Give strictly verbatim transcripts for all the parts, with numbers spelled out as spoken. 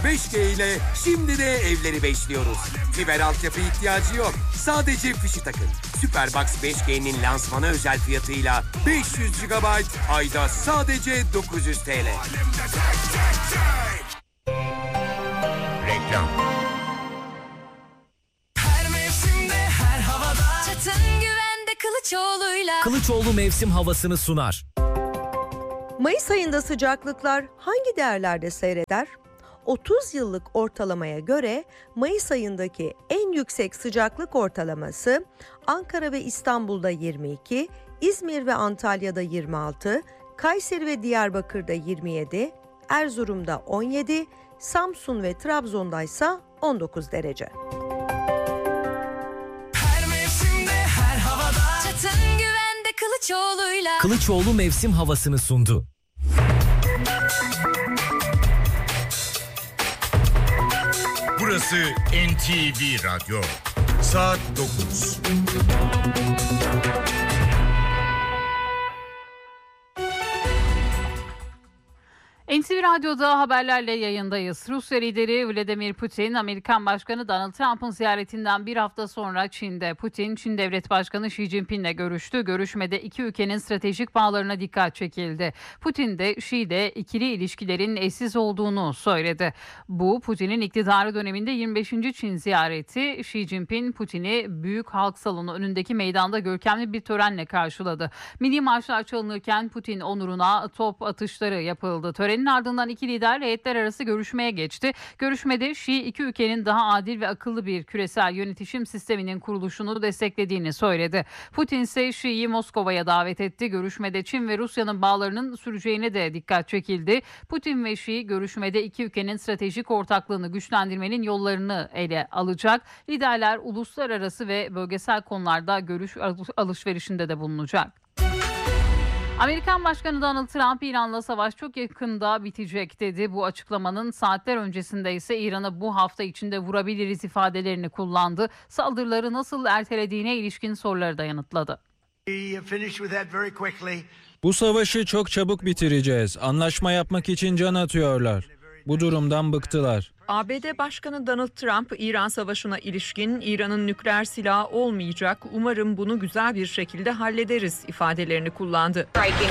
beş G ile şimdi de evleri beşliyoruz. Fiber altyapı ihtiyacı yok. Sadece fişi takın. Superbox beş G'nin lansmanı özel fiyatıyla beş yüz gigabayt ayda sadece dokuz yüz TL. Reklam. Her mevsimde, her havada. Çatın güvende Kılıçoğlu'yla. Kılıçoğlu mevsim havasını sunar. Mayıs ayında sıcaklıklar hangi değerlerde seyreder? otuz yıllık ortalamaya göre Mayıs ayındaki en yüksek sıcaklık ortalaması Ankara ve İstanbul'da yirmi iki, İzmir ve Antalya'da yirmi altı, Kayseri ve Diyarbakır'da yirmi yedi, Erzurum'da on yedi, Samsun ve Trabzon'da ise on dokuz derece. Her mevsimde, her havada. Çatın güvende Kılıçoğlu'yla. Kılıçoğlu mevsim havasını sundu. Burası N T V Radyo. Saat dokuz. N T V Radyo'da haberlerle yayındayız. Rusya lideri Vladimir Putin, Amerikan Başkanı Donald Trump'ın ziyaretinden bir hafta sonra Çin'de. Putin, Çin Devlet Başkanı Xi Jinping'le görüştü. Görüşmede iki ülkenin stratejik bağlarına dikkat çekildi. Putin de Xi de ikili ilişkilerin eşsiz olduğunu söyledi. Bu, Putin'in iktidarı döneminde yirmi beşinci Çin ziyareti. Xi Jinping, Putin'i Büyük Halk Salonu önündeki meydanda görkemli bir törenle karşıladı. Milli marşlar çalınırken Putin onuruna top atışları yapıldı. Törenin ardından iki lider heyetler arası görüşmeye geçti. Görüşmede Xi iki ülkenin daha adil ve akıllı bir küresel yönetişim sisteminin kuruluşunu desteklediğini söyledi. Putin ise Xi'yi Moskova'ya davet etti. Görüşmede Çin ve Rusya'nın bağlarının süreceğine de dikkat çekildi. Putin ve Xi görüşmede iki ülkenin stratejik ortaklığını güçlendirmenin yollarını ele alacak. Liderler uluslararası ve bölgesel konularda görüş alışverişinde de bulunacak. Amerikan Başkanı Donald Trump, İran'la savaş çok yakında bitecek dedi. Bu açıklamanın saatler öncesinde ise İran'ı bu hafta içinde vurabiliriz ifadelerini kullandı. Saldırıları nasıl ertelediğine ilişkin soruları da yanıtladı. Bu savaşı çok çabuk bitireceğiz. Anlaşma yapmak için can atıyorlar. Bu durumdan bıktılar. A B D Başkanı Donald Trump, İran Savaşı'na ilişkin İran'ın nükleer silahı olmayacak, umarım bunu güzel bir şekilde hallederiz ifadelerini kullandı.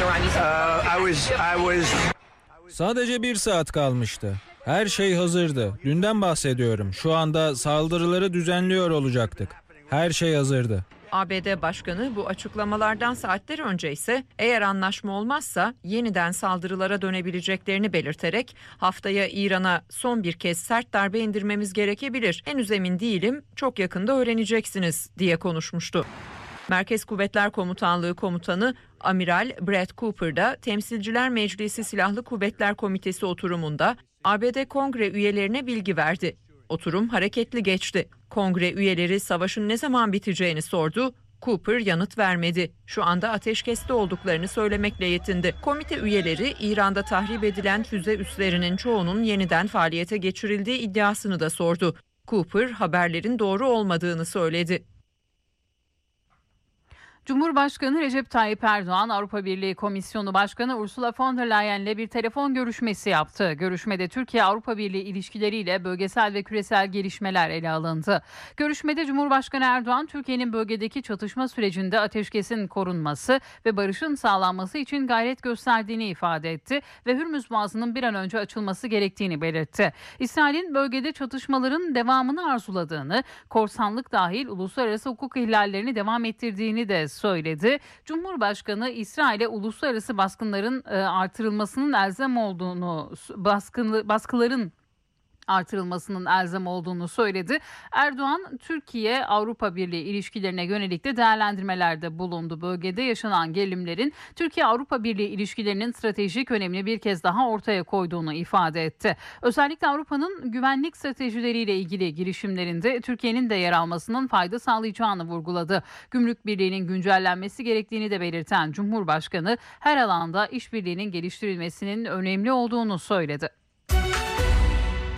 Sadece bir saat kalmıştı. Her şey hazırdı. Dünden bahsediyorum. Şu anda saldırıları düzenliyor olacaktık. Her şey hazırdı. A B D Başkanı bu açıklamalardan saatler önce ise eğer anlaşma olmazsa yeniden saldırılara dönebileceklerini belirterek haftaya İran'a son bir kez sert darbe indirmemiz gerekebilir. Henüz emin değilim, çok yakında öğreneceksiniz diye konuşmuştu. Merkez Kuvvetler Komutanlığı Komutanı Amiral Brett Cooper da Temsilciler Meclisi Silahlı Kuvvetler Komitesi oturumunda A B D Kongre üyelerine bilgi verdi. Oturum hareketli geçti. Kongre üyeleri savaşın ne zaman biteceğini sordu. Cooper yanıt vermedi. Şu anda ateşkeste olduklarını söylemekle yetindi. Komite üyeleri İran'da tahrip edilen füze üslerinin çoğunun yeniden faaliyete geçirildiği iddiasını da sordu. Cooper haberlerin doğru olmadığını söyledi. Cumhurbaşkanı Recep Tayyip Erdoğan, Avrupa Birliği Komisyonu Başkanı Ursula von der Leyen'le bir telefon görüşmesi yaptı. Görüşmede Türkiye-Avrupa Birliği ilişkileriyle bölgesel ve küresel gelişmeler ele alındı. Görüşmede Cumhurbaşkanı Erdoğan, Türkiye'nin bölgedeki çatışma sürecinde ateşkesin korunması ve barışın sağlanması için gayret gösterdiğini ifade etti ve Hürmüz Boğazı'nın bir an önce açılması gerektiğini belirtti. İsrail'in bölgede çatışmaların devamını arzuladığını, korsanlık dahil uluslararası hukuk ihlallerini devam ettirdiğini de söyledi. Cumhurbaşkanı İsrail'e uluslararası baskınların e, artırılmasının elzem olduğunu, baskılı, baskıların artırılmasının elzem olduğunu söyledi. Erdoğan, Türkiye-Avrupa Birliği ilişkilerine yönelik de değerlendirmelerde bulundu. Bölgede yaşanan gerilimlerin Türkiye-Avrupa Birliği ilişkilerinin stratejik önemini bir kez daha ortaya koyduğunu ifade etti. Özellikle Avrupa'nın güvenlik stratejileriyle ilgili girişimlerinde Türkiye'nin de yer almasının fayda sağlayacağını vurguladı. Gümrük Birliği'nin güncellenmesi gerektiğini de belirten Cumhurbaşkanı, her alanda işbirliğinin geliştirilmesinin önemli olduğunu söyledi.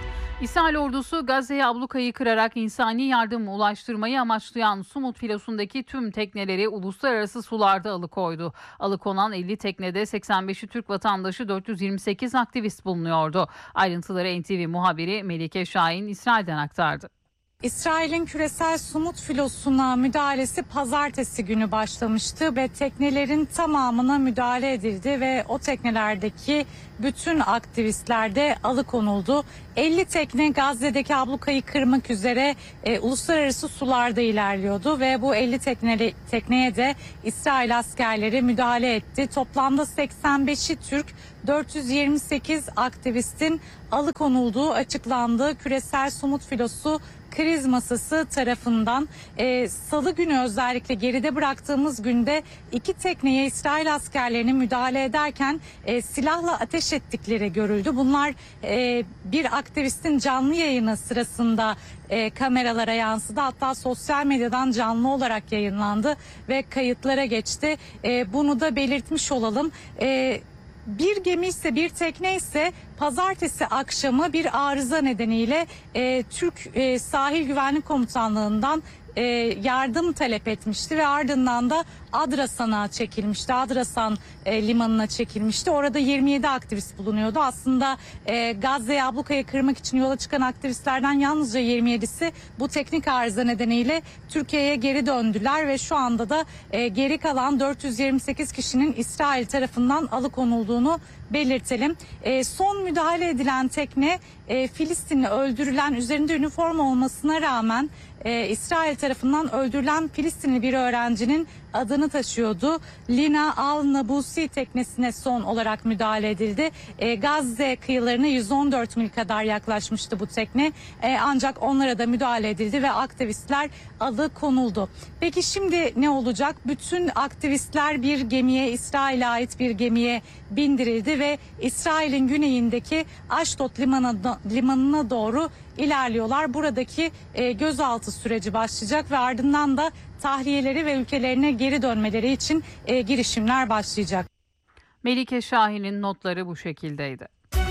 İsrail ordusu Gazze'ye ablukayı kırarak insani yardım ulaştırmayı amaçlayan Sumut filosundaki tüm tekneleri uluslararası sularda alıkoydu. Alıkonan elli teknede seksen beşi Türk vatandaşı, dört yüz yirmi sekiz aktivist bulunuyordu. Ayrıntıları N T V muhabiri Melike Şahin İsrail'den aktardı. İsrail'in küresel Sumut filosuna müdahalesi pazartesi günü başlamıştı ve teknelerin tamamına müdahale edildi ve o teknelerdeki bütün aktivistler de alıkonuldu. elli tekne Gazze'deki ablukayı kırmak üzere e, uluslararası sularda ilerliyordu ve bu elli tekne, tekneye de İsrail askerleri müdahale etti. Toplamda seksen beşi Türk, dört yüz yirmi sekiz aktivistin alıkonulduğu açıklandı. Küresel Sumut filosu kriz masası tarafından e, salı günü özellikle geride bıraktığımız günde iki tekneye İsrail askerlerini müdahale ederken e, silahla ateş ettikleri görüldü. Bunlar e, bir aktivistin canlı yayını sırasında e, kameralara yansıdı. Hatta sosyal medyadan canlı olarak yayınlandı ve kayıtlara geçti. E, bunu da belirtmiş olalım. E, Bir gemi ise bir tekne ise pazartesi akşamı bir arıza nedeniyle e, Türk e, Sahil Güvenlik Komutanlığı'ndan e, yardım talep etmişti ve ardından da Adrasan'a çekilmişti. Adrasan e, limanına çekilmişti. Orada yirmi yedi aktivist bulunuyordu. Aslında e, Gazze'ye ablukayı kırmak için yola çıkan aktivistlerden yalnızca yirmi yedisi bu teknik arıza nedeniyle Türkiye'ye geri döndüler ve şu anda da e, geri kalan dört yüz yirmi sekiz kişinin İsrail tarafından alıkonulduğunu belirtelim. E, son müdahale edilen tekne e, Filistinli öldürülen, üzerinde üniforma olmasına rağmen e, İsrail tarafından öldürülen Filistinli bir öğrencinin adını taşıyordu. Lina Al-Nabusi teknesine son olarak müdahale edildi. E, Gazze kıyılarına yüz on dört mil kadar yaklaşmıştı bu tekne. E, ancak onlara da müdahale edildi ve aktivistler alıkonuldu. Peki şimdi ne olacak? Bütün aktivistler bir gemiye, İsrail'e ait bir gemiye bindirildi ve İsrail'in güneyindeki Aşdod limanına, limanına doğru ilerliyorlar. Buradaki e, gözaltı süreci başlayacak ve ardından da tahliyeleri ve ülkelerine geri dönmeleri için e, girişimler başlayacak. Melike Şahin'in notları bu şekildeydi.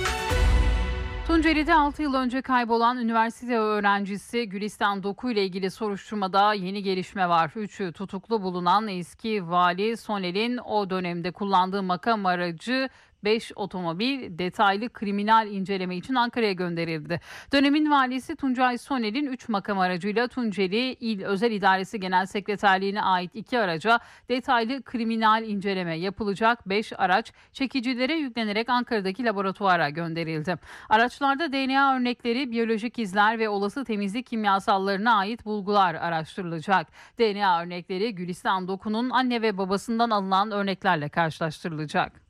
Tunceli'de altı yıl önce kaybolan üniversite öğrencisi Gülistan Doku ile ilgili soruşturmada yeni gelişme var. Üçü tutuklu bulunan eski vali Sonel'in o dönemde kullandığı makam aracı beş otomobil detaylı kriminal inceleme için Ankara'ya gönderildi. Dönemin valisi Tuncay Sonel'in üç makam aracıyla Tunceli İl Özel İdaresi Genel Sekreterliğine ait iki araca detaylı kriminal inceleme yapılacak. beş araç çekicilere yüklenerek Ankara'daki laboratuvara gönderildi. Araçlarda D N A örnekleri, biyolojik izler ve olası temizlik kimyasallarına ait bulgular araştırılacak. D N A örnekleri Gülistan Doku'nun anne ve babasından alınan örneklerle karşılaştırılacak.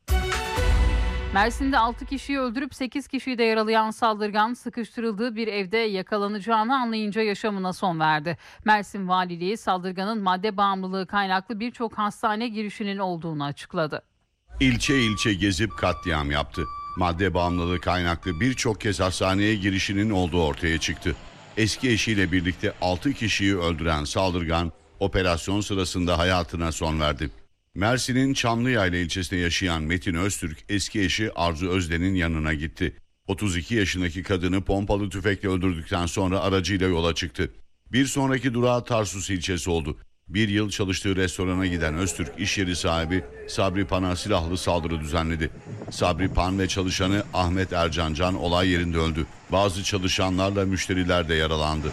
Mersin'de altı kişiyi öldürüp sekiz kişiyi de yaralayan saldırgan sıkıştırıldığı bir evde yakalanacağını anlayınca yaşamına son verdi. Mersin Valiliği saldırganın madde bağımlılığı kaynaklı birçok hastane girişinin olduğunu açıkladı. İlçe ilçe gezip katliam yaptı. Madde bağımlılığı kaynaklı birçok kez hastaneye girişinin olduğu ortaya çıktı. Eski eşiyle birlikte altı kişiyi öldüren saldırgan operasyon sırasında hayatına son verdi. Mersin'in Çamlıyayla ilçesinde yaşayan Metin Öztürk eski eşi Arzu Özden'in yanına gitti. otuz iki yaşındaki kadını pompalı tüfekle öldürdükten sonra aracıyla yola çıktı. Bir sonraki durağı Tarsus ilçesi oldu. Bir yıl çalıştığı restorana giden Öztürk iş yeri sahibi Sabri Pan'a silahlı saldırı düzenledi. Sabri Pan ve çalışanı Ahmet Ercan Can olay yerinde öldü. Bazı çalışanlarla müşteriler de yaralandı.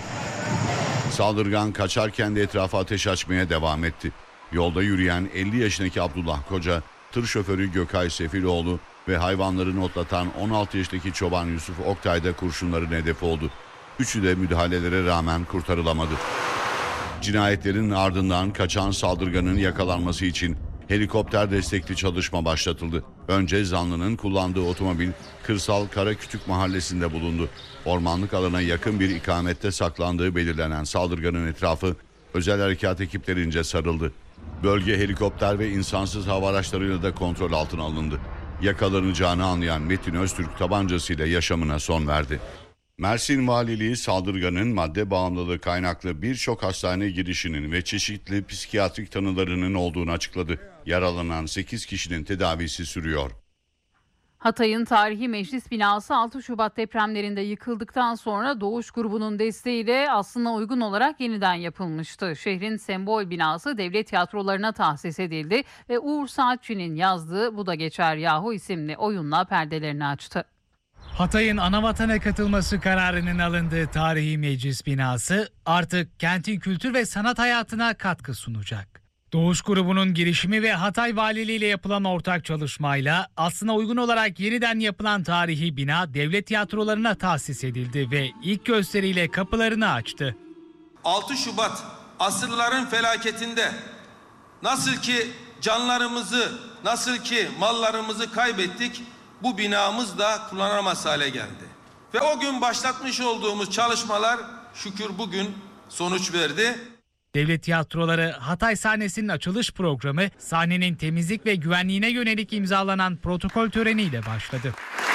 Saldırgan kaçarken de etrafa ateş açmaya devam etti. Yolda yürüyen elli yaşındaki Abdullah Koca, tır şoförü Gökay Sefiloğlu ve hayvanlarını otlatan on altı yaşındaki çoban Yusuf Oktay da kurşunların hedefi oldu. Üçü de müdahalelere rağmen kurtarılamadı. Cinayetlerin ardından kaçan saldırganın yakalanması için helikopter destekli çalışma başlatıldı. Önce zanlının kullandığı otomobil Kırsal Karakütük mahallesinde bulundu. Ormanlık alana yakın bir ikamette saklandığı belirlenen saldırganın etrafı özel harekat ekiplerince sarıldı. Bölge helikopter ve insansız hava araçlarıyla da kontrol altına alındı. Yakalanacağını anlayan Metin Öztürk tabancasıyla yaşamına son verdi. Mersin Valiliği saldırganın madde bağımlılığı kaynaklı birçok hastane girişinin ve çeşitli psikiyatrik tanılarının olduğunu açıkladı. Yaralanan sekiz kişinin tedavisi sürüyor. Hatay'ın tarihi meclis binası altı Şubat depremlerinde yıkıldıktan sonra Doğuş grubunun desteğiyle aslına uygun olarak yeniden yapılmıştı. Şehrin sembol binası devlet tiyatrolarına tahsis edildi ve Uğur Saatçı'nın yazdığı Bu Da Geçer Yahu isimli oyunla perdelerini açtı. Hatay'ın anavatana katılması kararının alındığı tarihi meclis binası artık kentin kültür ve sanat hayatına katkı sunacak. Doğuş grubunun girişimi ve Hatay Valiliği ile yapılan ortak çalışmayla aslına uygun olarak yeniden yapılan tarihi bina devlet tiyatrolarına tahsis edildi ve ilk gösteriyle kapılarını açtı. altı Şubat asırların felaketinde nasıl ki canlarımızı, nasıl ki mallarımızı kaybettik, bu binamız da kullanılamaz hale geldi. Ve o gün başlatmış olduğumuz çalışmalar şükür bugün sonuç verdi. Devlet tiyatroları Hatay sahnesinin açılış programı sahnenin temizlik ve güvenliğine yönelik imzalanan protokol töreniyle başladı.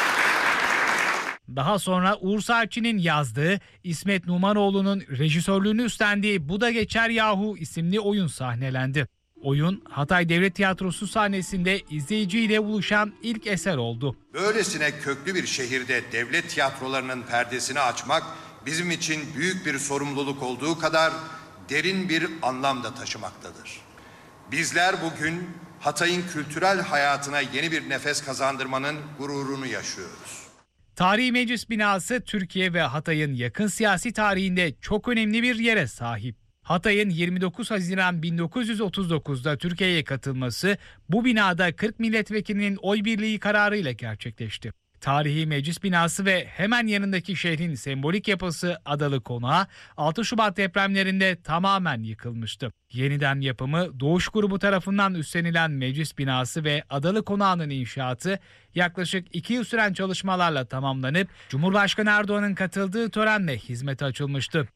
Daha sonra Uğur Saatçı'nın yazdığı, İsmet Numanoğlu'nun rejisörlüğünü üstlendiği Bu Da Geçer Yahu isimli oyun sahnelendi. Oyun Hatay Devlet Tiyatrosu sahnesinde izleyiciyle buluşan ilk eser oldu. Böylesine köklü bir şehirde devlet tiyatrolarının perdesini açmak bizim için büyük bir sorumluluk olduğu kadar derin bir anlam da taşımaktadır. Bizler bugün Hatay'ın kültürel hayatına yeni bir nefes kazandırmanın gururunu yaşıyoruz. Tarihi meclis binası Türkiye ve Hatay'ın yakın siyasi tarihinde çok önemli bir yere sahip. Hatay'ın yirmi dokuz Haziran bin dokuz yüz otuz dokuz'da Türkiye'ye katılması bu binada kırk milletvekilinin oy birliği kararıyla gerçekleşti. Tarihi meclis binası ve hemen yanındaki şehrin sembolik yapısı Adalı Konağı altı Şubat depremlerinde tamamen yıkılmıştı. Yeniden yapımı Doğuş grubu tarafından üstlenilen meclis binası ve Adalı Konağı'nın inşaatı yaklaşık iki yıl süren çalışmalarla tamamlanıp Cumhurbaşkanı Erdoğan'ın katıldığı törenle hizmete açılmıştı.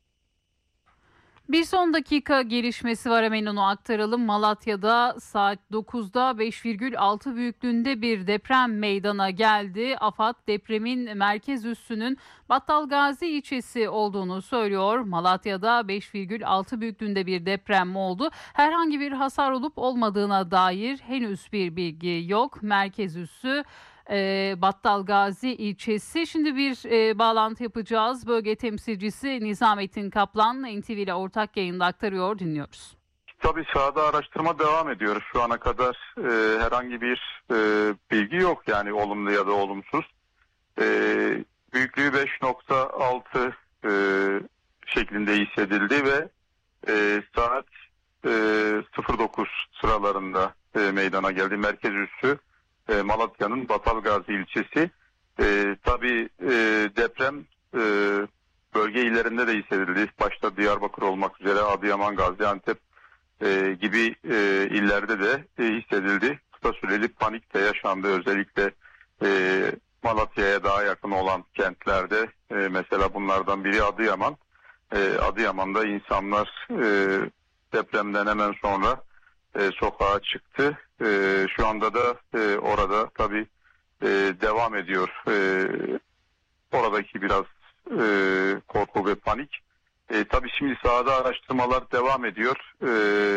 Bir son dakika gelişmesi var, hemen onu aktaralım. Malatya'da saat dokuzda beş virgül altı büyüklüğünde bir deprem meydana geldi. AFAD depremin merkez üssünün Battalgazi ilçesi olduğunu söylüyor. Malatya'da beş virgül altı büyüklüğünde bir deprem oldu. Herhangi bir hasar olup olmadığına dair henüz bir bilgi yok. Merkez üssü E, Battalgazi ilçesi. Şimdi bir e, bağlantı yapacağız. Bölge temsilcisi Nizamettin Kaplan N T V ile ortak yayında aktarıyor. Dinliyoruz. Tabii sahada araştırma devam ediyor. Şu ana kadar e, herhangi bir e, bilgi yok, yani olumlu ya da olumsuz. E, büyüklüğü beş nokta altı e, şeklinde hissedildi ve e, saat e, sıfır dokuz sıralarında e, meydana geldi. Merkez üssü E, Malatya'nın Battalgazi ilçesi. E, tabii e, deprem e, bölge illerinde de hissedildi. Başta Diyarbakır olmak üzere Adıyaman, Gaziantep e, gibi e, illerde de e, hissedildi. Kısa süreli panik de yaşandı. Özellikle e, Malatya'ya daha yakın olan kentlerde, e, mesela bunlardan biri Adıyaman. E, Adıyaman'da insanlar e, depremden hemen sonra e, sokağa çıktı. E, şu anda da e, orada tabii e, devam ediyor. E, oradaki biraz e, korku ve panik. E, tabii şimdi sahada araştırmalar devam ediyor. E,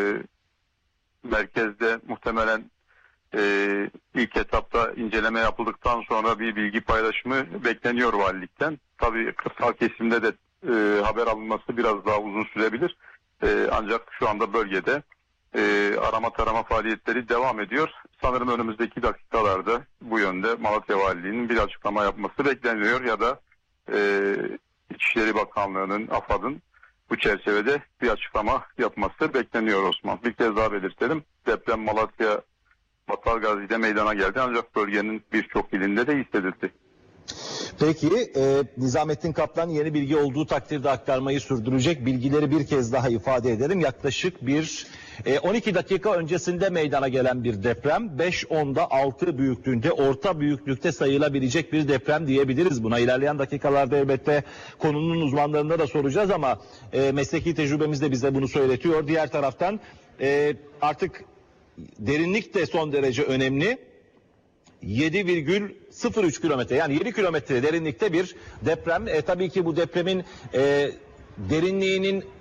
merkezde muhtemelen e, ilk etapta inceleme yapıldıktan sonra bir bilgi paylaşımı bekleniyor valilikten. Tabii kırsal kesimde de e, haber alınması biraz daha uzun sürebilir. E, ancak şu anda bölgede E, arama tarama faaliyetleri devam ediyor. Sanırım önümüzdeki dakikalarda bu yönde Malatya Valiliği'nin bir açıklama yapması bekleniyor ya da e, İçişleri Bakanlığı'nın, AFAD'ın bu çerçevede bir açıklama yapması bekleniyor Osman. Bir kez daha belirtelim. Deprem Malatya Battalgazi'de meydana geldi ancak bölgenin birçok ilinde de hissedildi. Peki e, Nizamettin Kaplan yeni bilgi olduğu takdirde aktarmayı sürdürecek. Bilgileri bir kez daha ifade edelim. Yaklaşık bir e, on iki dakika öncesinde meydana gelen bir deprem. beş onda altı büyüklüğünde, orta büyüklükte sayılabilecek bir deprem diyebiliriz buna. İlerleyen dakikalarda elbette konunun uzmanlarına da soracağız ama e, mesleki tecrübemiz de bize bunu söyletiyor. Diğer taraftan e, artık derinlik de son derece önemli. yedi virgül sıfır üç kilometre, yani yedi kilometre derinlikte bir deprem. E, tabii ki bu depremin e, derinliğinin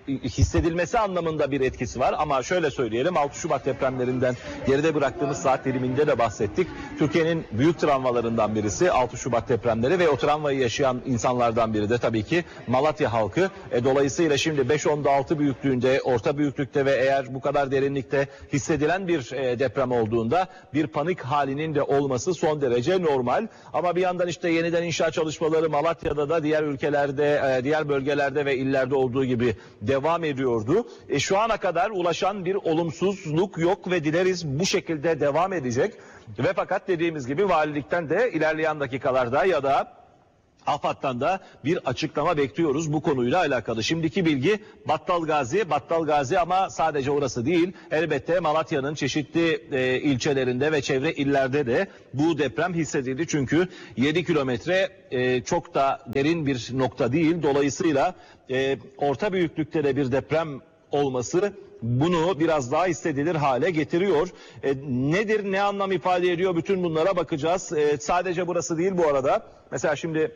hissedilmesi anlamında bir etkisi var. Ama şöyle söyleyelim, altı Şubat depremlerinden geride bıraktığımız saat diliminde de bahsettik. Türkiye'nin büyük travmalarından birisi altı Şubat depremleri ve o travmayı yaşayan insanlardan biri de tabii ki Malatya halkı. E, dolayısıyla şimdi beş nokta altı büyüklüğünde, orta büyüklükte ve eğer bu kadar derinlikte hissedilen bir e, deprem olduğunda bir panik halinin de olması son derece normal. Ama bir yandan işte yeniden inşa çalışmaları Malatya'da da diğer ülkelerde, e, diğer bölgelerde ve illerde olduğu gibi devam ediyordu. E, şu ana kadar ulaşan bir olumsuzluk yok ve dileriz bu şekilde devam edecek. Ve fakat dediğimiz gibi valilikten de ilerleyen dakikalarda ya da AFAD'dan da bir açıklama bekliyoruz bu konuyla alakalı. Şimdiki bilgi Battalgazi, Battalgazi ama sadece orası değil. Elbette Malatya'nın çeşitli e, ilçelerinde ve çevre illerde de bu deprem hissedildi. Çünkü yedi kilometre e, çok da derin bir nokta değil. Dolayısıyla e, orta büyüklükte de bir deprem olması bunu biraz daha hissedilir hale getiriyor. E, nedir, ne anlam ifade ediyor? Bütün bunlara bakacağız. E, sadece burası değil bu arada. Mesela şimdi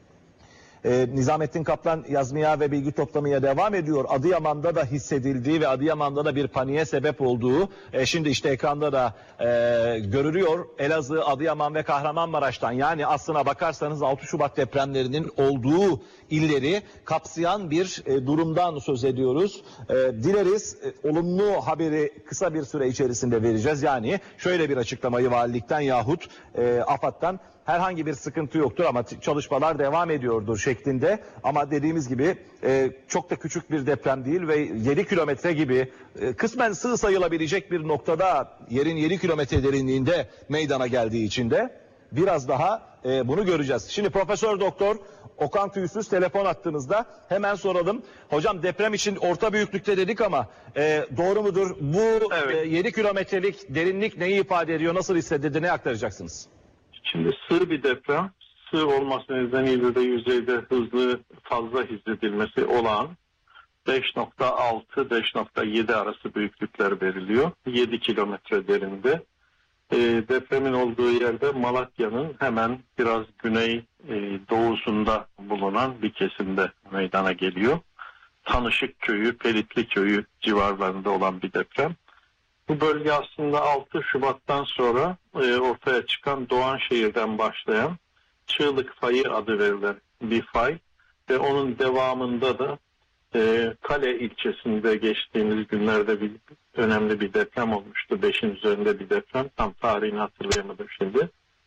Ee, Nizamettin Kaplan yazmaya ve bilgi toplamaya devam ediyor. Adıyaman'da da hissedildiği ve Adıyaman'da da bir paniğe sebep olduğu e, şimdi işte ekranda da e, görülüyor. Elazığ, Adıyaman ve Kahramanmaraş'tan, yani aslına bakarsanız altı Şubat depremlerinin olduğu illeri kapsayan bir e, durumdan söz ediyoruz. E, dileriz e, olumlu haberi kısa bir süre içerisinde vereceğiz. Yani şöyle bir açıklamayı valilikten yahut e, AFAD'dan herhangi bir sıkıntı yoktur ama çalışmalar devam ediyordur şeklinde. Ama dediğimiz gibi e, çok da küçük bir deprem değil ve yedi kilometre gibi e, kısmen sığ sayılabilecek bir noktada, yerin yedi kilometre derinliğinde meydana geldiği için de biraz daha e, bunu göreceğiz. Şimdi Profesör Doktor Okan Tüysüz telefon attığınızda hemen soralım. Hocam, deprem için orta büyüklükte dedik ama e, doğru mudur? Bu evet. e, yedi kilometrelik derinlik neyi ifade ediyor? Nasıl hissedildi? Ne aktaracaksınız? Şimdi sığ bir deprem, sığ olması nedeniyle de yüzeyde hızlı fazla hissedilmesi olağan. beş nokta altı beş nokta yedi arası büyüklükler veriliyor. yedi kilometre derinde. E, depremin olduğu yerde Malatya'nın hemen biraz güney e, doğusunda bulunan bir kesimde meydana geliyor. Tanışık Köyü, Pelitli Köyü civarlarında olan bir deprem. Bu bölge aslında altı Şubat'tan sonra e, ortaya çıkan Doğanşehir'den başlayan Çığlık Fayı adı verilen bir fay ve onun devamında da e, Kale ilçesinde geçtiğimiz günlerde bir önemli bir deprem olmuştu. Beşin üzerinde bir deprem. Tam tarihini hatırlayamadım şimdi.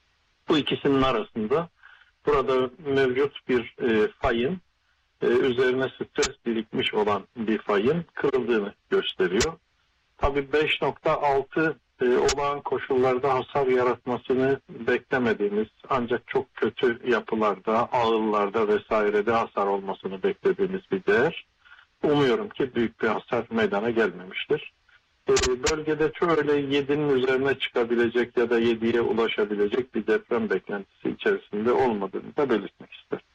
Bu ikisinin arasında burada mevcut bir e, fayın e, üzerine stres birikmiş olan bir fayın kırıldığını gösteriyor. Tabii beş nokta altı e, olağan koşullarda hasar yaratmasını beklemediğimiz, ancak çok kötü yapılarda, ağıllarda vesairede hasar olmasını beklediğimiz bir değer. Umuyorum ki büyük bir hasar meydana gelmemiştir. E, bölgede şöyle yedinin üzerine çıkabilecek ya da yediye ulaşabilecek bir deprem beklentisi içerisinde olmadığını da belirtmek isterim.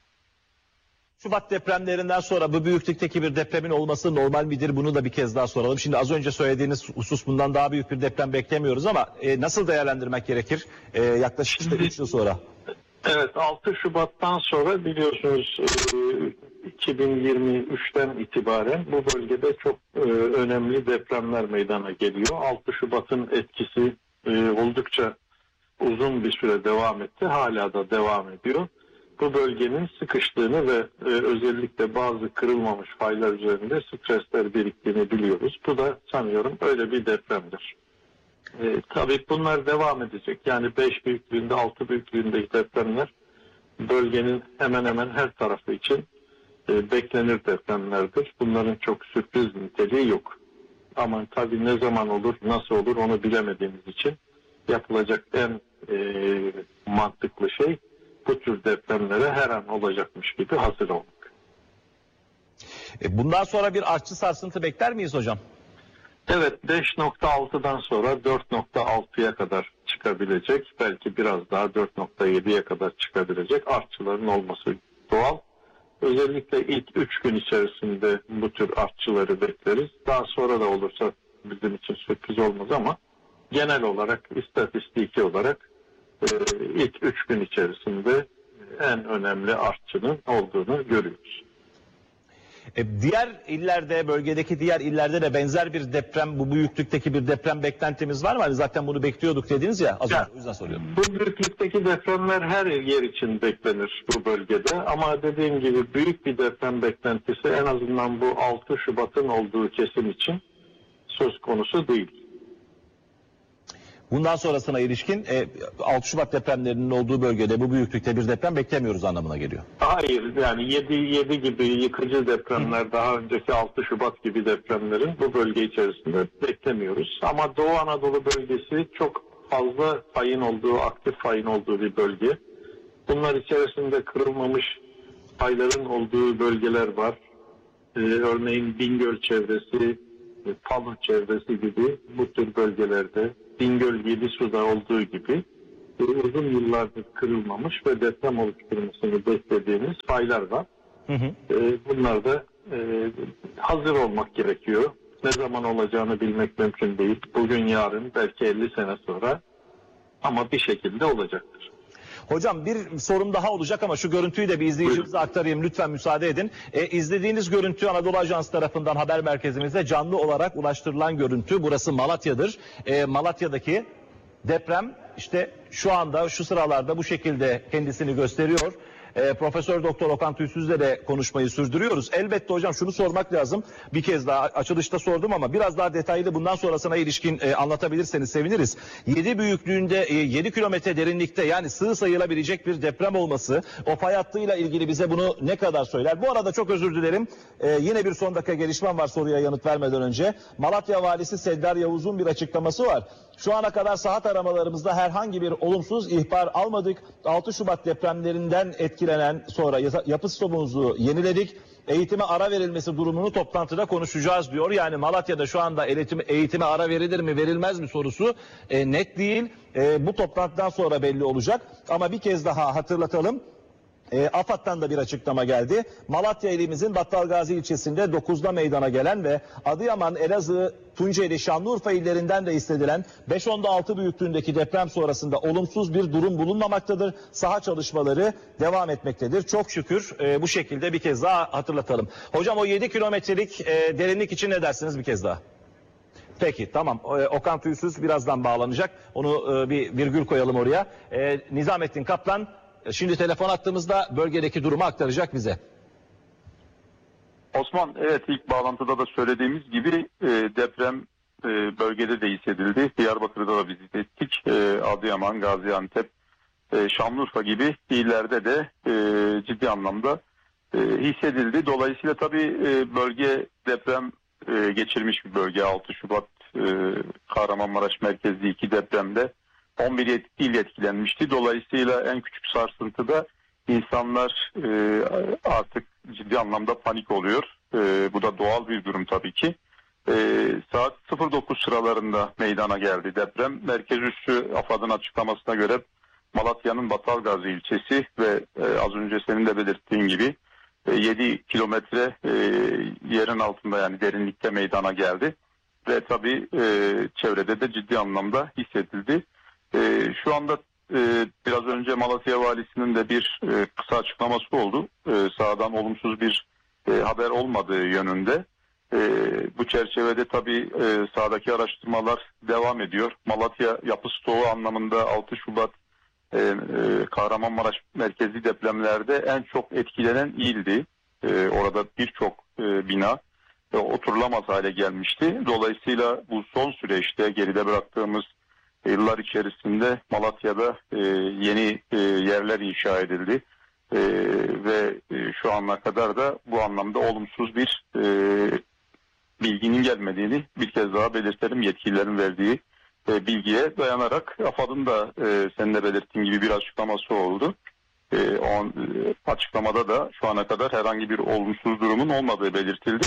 Şubat depremlerinden sonra bu büyüklükteki bir depremin olması normal midir? Bunu da bir kez daha soralım. Şimdi az önce söylediğiniz husus, bundan daha büyük bir deprem beklemiyoruz ama e, nasıl değerlendirmek gerekir e, yaklaşık işte üç yıl sonra? Evet, altı Şubat'tan sonra biliyorsunuz e, iki bin yirmi üçten itibaren bu bölgede çok e, önemli depremler meydana geliyor. altı Şubat'ın etkisi e, oldukça uzun bir süre devam etti. Hala da devam ediyor. Bu bölgenin sıkıştığını ve e, özellikle bazı kırılmamış faylar üzerinde stresler biriktiğini biliyoruz. Bu da sanıyorum öyle bir depremdir. E, tabii bunlar devam edecek. Yani beş büyüklüğünde, altı büyüklüğündeki depremler bölgenin hemen hemen her tarafı için e, beklenir depremlerdir. Bunların çok sürpriz niteliği yok. Ama tabii ne zaman olur, nasıl olur onu bilemediğimiz için yapılacak en e, mantıklı şey bu tür depremlere her an olacakmış gibi hazır olmak. Bundan sonra bir artçı sarsıntı bekler miyiz hocam? Evet, beş nokta altıdan sonra dört nokta altıya kadar çıkabilecek, belki biraz daha dört nokta yediye kadar çıkabilecek artçıların olması doğal. Özellikle ilk üç gün içerisinde bu tür artçıları bekleriz. Daha sonra da olursa bizim için sürpriz olmaz ama genel olarak, istatistiki olarak ilk üç gün içerisinde en önemli artçının olduğunu görüyoruz. E, diğer illerde, bölgedeki diğer illerde de benzer bir deprem, bu büyüklükteki bir deprem beklentimiz var mı? Hani zaten bunu bekliyorduk dediniz ya, az önce, o yüzden soruyorum. Bu büyüklükteki depremler her yer için beklenir bu bölgede. Ama dediğim gibi büyük bir deprem beklentisi en azından bu altı Şubat'ın olduğu kesim için söz konusu değil. Bundan sonrasına ilişkin e, altı Şubat depremlerinin olduğu bölgede bu büyüklükte bir deprem beklemiyoruz anlamına geliyor. Hayır, yani yedi yedi gibi yıkıcı depremler, daha önceki altı Şubat gibi depremlerin bu bölge içerisinde beklemiyoruz. Ama Doğu Anadolu bölgesi çok fazla fayın olduğu, aktif fayın olduğu bir bölge. Bunlar içerisinde kırılmamış fayların olduğu bölgeler var. Ee, örneğin Bingöl çevresi, Palu çevresi gibi bu tür bölgelerde, Bingöl Yedisu'da olduğu gibi e, uzun yıllardır kırılmamış ve deprem oluşturmasını beklediğimiz faylar var. Hı hı. E, bunlar da e, hazır olmak gerekiyor. Ne zaman olacağını bilmek mümkün değil. Bugün, yarın, belki elli sene sonra, ama bir şekilde olacaktır. Hocam bir sorum daha olacak ama şu görüntüyü de bir izleyicimize aktarayım. Lütfen müsaade edin. E, izlediğiniz görüntü Anadolu Ajansı tarafından haber merkezimize canlı olarak ulaştırılan görüntü. Burası Malatya'dır. E, Malatya'daki deprem işte şu anda, şu sıralarda bu şekilde kendisini gösteriyor. E, Profesör Doktor Okan Tüysüz'le de konuşmayı sürdürüyoruz. Elbette hocam şunu sormak lazım. Bir kez daha açılışta sordum ama biraz daha detaylı bundan sonrasına ilişkin e, anlatabilirseniz seviniriz. yedi büyüklüğünde, e, yedi kilometre derinlikte, yani sığ sayılabilecek bir deprem olması o fay hattıyla ilgili bize bunu ne kadar söyler? Bu arada çok özür dilerim. E, yine bir son dakika gelişmem var soruya yanıt vermeden önce. Malatya Valisi Seddar Yavuz'un bir açıklaması var. Şu ana kadar sahat aramalarımızda herhangi bir olumsuz ihbar almadık. altı Şubat depremlerinden etkilenen sonra yapı stoğumuzu yeniledik. Eğitime ara verilmesi durumunu toplantıda konuşacağız diyor. Yani Malatya'da şu anda eğitime, eğitime ara verilir mi verilmez mi sorusu e, net değil. E, bu toplantıdan sonra belli olacak. Ama bir kez daha hatırlatalım. E, AFAD'dan da bir açıklama geldi. Malatya ilimizin Battalgazi ilçesinde dokuzda meydana gelen ve Adıyaman, Elazığ, Tunceli, Şanlıurfa illerinden de hissedilen beş nokta altı büyüklüğündeki deprem sonrasında olumsuz bir durum bulunmamaktadır. Saha çalışmaları devam etmektedir. Çok şükür e, bu şekilde bir kez daha hatırlatalım. Hocam o yedi kilometrelik e, derinlik için ne dersiniz bir kez daha? Peki tamam. Okan Tüysüz birazdan bağlanacak. Onu e, bir virgül koyalım oraya. E, Nizamettin Kaplan şimdi telefon attığımızda bölgedeki durumu aktaracak bize. Osman, evet, ilk bağlantıda da söylediğimiz gibi e, deprem e, bölgede de hissedildi. Diyarbakır'da da vizit ettik. E, Adıyaman, Gaziantep, e, Şanlıurfa gibi illerde de e, ciddi anlamda e, hissedildi. Dolayısıyla tabii e, bölge deprem e, geçirmiş bir bölge. altı Şubat e, Kahramanmaraş merkezli iki depremde on bir il etkilenmişti. Dolayısıyla en küçük sarsıntıda insanlar e, artık ciddi anlamda panik oluyor. E, bu da doğal bir durum tabii ki. E, saat sıfır dokuz sıralarında meydana geldi deprem. Merkez üssü AFAD'ın açıklamasına göre Malatya'nın Battalgazi ilçesi ve e, az önce senin de belirttiğin gibi e, yedi kilometre e, yerin altında, yani derinlikte meydana geldi. Ve tabii e, çevrede de ciddi anlamda hissedildi. Ee, şu anda e, biraz önce Malatya Valisi'nin de bir e, kısa açıklaması oldu. E, sahadan olumsuz bir e, haber olmadığı yönünde. E, bu çerçevede tabii e, sahadaki araştırmalar devam ediyor. Malatya yapı stoğu anlamında altı Şubat e, e, Kahramanmaraş merkezli depremlerde en çok etkilenen ildi. E, orada birçok e, bina e, oturulamaz hale gelmişti. Dolayısıyla bu son süreçte geride bıraktığımız yıllar içerisinde Malatya'da e, yeni e, yerler inşa edildi e, ve e, şu ana kadar da bu anlamda olumsuz bir e, bilginin gelmediğini bir kez daha belirtelim. Yetkililerin verdiği e, bilgiye dayanarak AFAD'ın da e, senin de belirttiğin gibi bir açıklaması oldu. E, o e, açıklamada da şu ana kadar herhangi bir olumsuz durumun olmadığı belirtildi.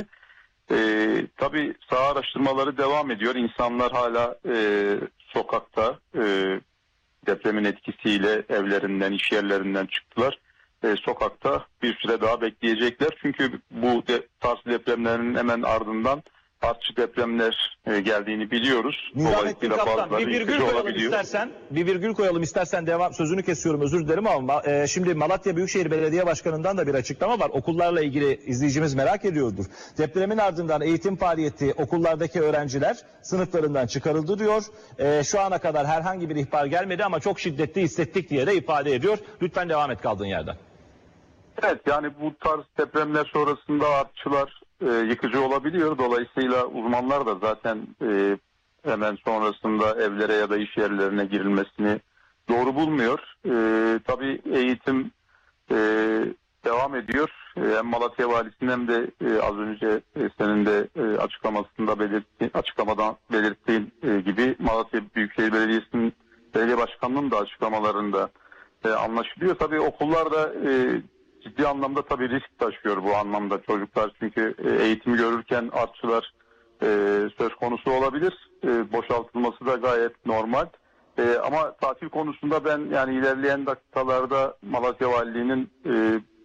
Ee, tabii saha araştırmaları devam ediyor. İnsanlar hala e, sokakta e, depremin etkisiyle evlerinden, iş yerlerinden çıktılar. E, sokakta bir süre daha bekleyecekler. Çünkü bu de, tarz depremlerin hemen ardından artçı depremler e, geldiğini biliyoruz. Nizamettin Kaptan, bazıları bir virgül yıkıcı koyalım olabiliyor. istersen. Bir virgül koyalım istersen, devam, sözünü kesiyorum, özür dilerim ama e, şimdi Malatya Büyükşehir Belediye Başkanı'ndan da bir açıklama var. Okullarla ilgili izleyicimiz merak ediyordur. Depremin ardından eğitim faaliyeti, okullardaki öğrenciler sınıflarından çıkarıldı diyor. E, şu ana kadar herhangi bir ihbar gelmedi ama çok şiddetli hissettik diye de ifade ediyor. Lütfen devam et kaldığın yerden. Evet, yani bu tarz depremler sonrasında artçılar e, yıkıcı olabiliyor. Dolayısıyla uzmanlar da zaten e, hemen sonrasında evlere ya da iş yerlerine girilmesini doğru bulmuyor. E, tabii eğitim e, devam ediyor. E, hem Malatya Valisi'nin hem de e, az önce e, senin de e, açıklamasında belirttiğin, açıklamadan belirttiğin e, gibi Malatya Büyükşehir Belediyesi'nin belediye başkanının da açıklamalarında e, anlaşılıyor. Tabii okullar da e, ciddi anlamda tabii risk taşıyor bu anlamda çocuklar, çünkü eğitimi görürken artçılar e, söz konusu olabilir. E, boşaltılması da gayet normal. E, ama tatil konusunda ben yani ilerleyen dakikalarda Malatya Valiliği'nin e,